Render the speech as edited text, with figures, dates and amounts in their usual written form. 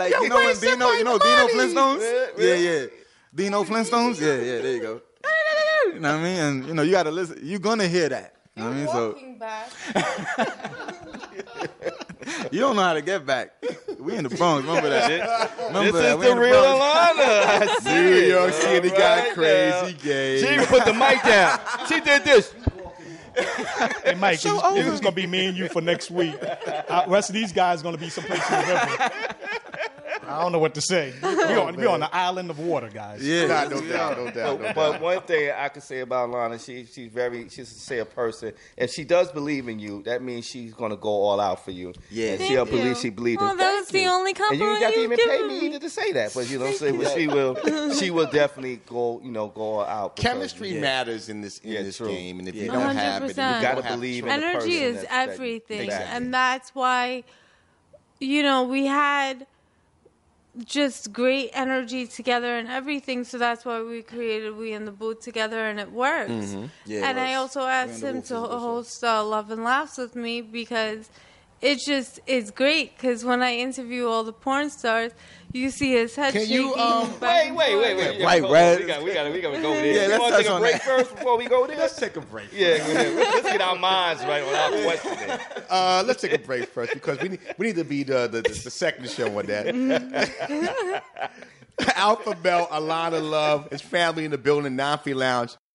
like, you know when Dino Flintstones? Yeah. Dino Flintstones? Yeah, there you go. You know what I mean? And, you know, you got to listen. You're going to hear that. You know what I mean? Walking back. You don't know how to get back. We in the Bronx. Remember that? Remember This that? is We the in real Bronx. Alana. I see New it. York City All got right crazy now. gay. She even put the mic down. She did this. Hey, Mike, it's going to be me and you for next week. The rest of these guys going to be someplace in the river. I don't know what to say. We're on the island of water, guys. Yeah. Nah, no doubt. But one thing I can say about Lana, she's a person. If she does believe in you, that means she's gonna go all out for you. Yeah. And she'll believe she believes. Well, that was the only And compliment you got to even pay given me either to say that, but you know what I'm saying. But she will definitely go all out. because- Chemistry matters in this true. game, and if you Yeah. don't have it, then you 100%. gotta don't have believe trust. in the Energy person is that- everything. Exactly. And that's why, you know, we had just great energy together and everything. So that's why we created We in the Booth together, and it works. Yeah, it And I works. also asked We in him the to Booth is a good show. host Love and Laughs with me because it's great. Because when I interview all the porn stars, you see his head Can shaking. you, back and Wait. forth. Right, Hold Red. on. We got to go there. Yeah, You let's want to touch take a on break that. first before we go there? Let's take a break. Yeah, go ahead. Let's get our minds right on our question. Let's take a break first because we need to be the second show on that. Alpha Bell, Alana Love, his family in the building, Non-Free Lounge.